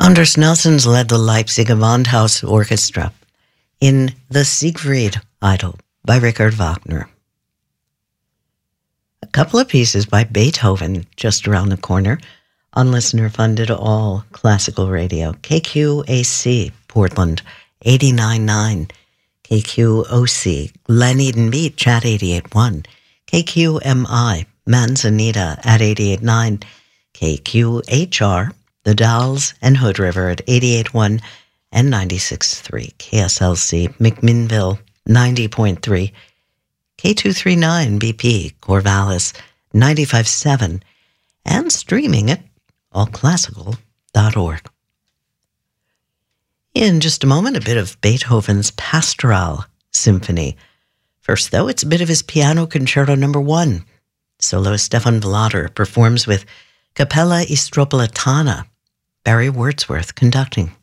Anders Nelsons led the Leipzig Gewandhaus Orchestra in The Siegfried Idyll by Richard Wagner. A couple of pieces by Beethoven just around the corner on listener-funded all classical radio. KQAC, Portland, 89.9. KQOC, Glen Eden Beach at 88.1. KQMI, Manzanita at 88.9. KQHR, The Dalles and Hood River at 88.1 and 96.3. KSLC, McMinnville, 90.3. K239 BP, Corvallis, 95.7. And streaming at allclassical.org. In just a moment, a bit of Beethoven's Pastoral Symphony. First, though, it's a bit of his Piano Concerto No. 1. Soloist Stefan Vlader performs with Capella Istropolitana, Barry Wordsworth conducting.